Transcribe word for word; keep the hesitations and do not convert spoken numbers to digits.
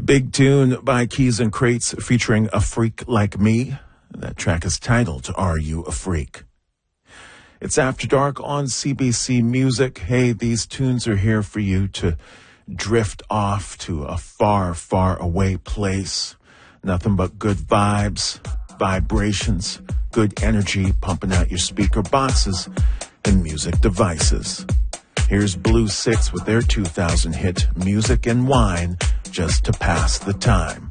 Big tune by Keys and Crates featuring A Freak Like Me. That track is titled, Are You a Freak? It's After Dark on C B C Music. Hey, these tunes are here for you to drift off to a far, far away place. Nothing but good vibes, vibrations, good energy pumping out your speaker boxes and music devices. Here's Blue Six with their two thousand hit Music and Wine, just to pass the time.